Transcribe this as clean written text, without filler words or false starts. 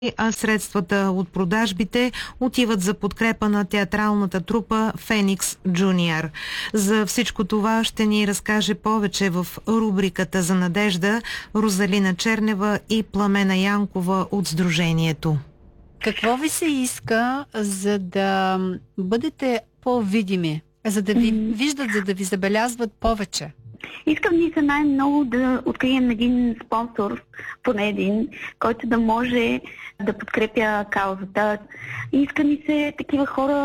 а средствата от продажбите отиват за подкрепа на театралната трупа Феникс Джуниор. За всичко това ще ни разкаже повече в рубриката за надежда Розалина Чернева и Пламена Янкова от Сдружението. Какво ви се иска, за да бъдете по-видими, за да ви виждат, за да ви забелязват повече? Искам ни се най-много да открием един спонсор, поне един, който да може да подкрепя каузата. Иска ни се такива хора